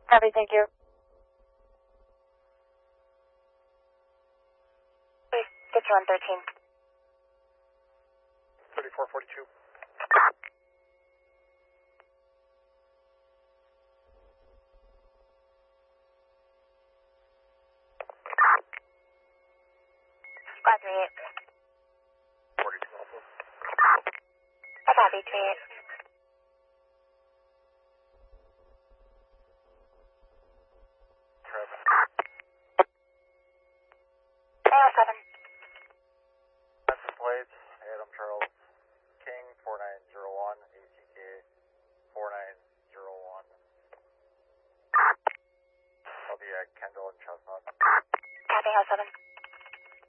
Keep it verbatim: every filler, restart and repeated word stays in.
Copy, thank you. Please, get you on thirteen. thirty-four forty-two. Squad three eight. forty-two also. Copy, three eight. Trevor. Air seven. License plates, Adam Charles King, four nine zero one, A C K four nine zero one. I'll be at Kendall and Chestnut. Copy, Air seven.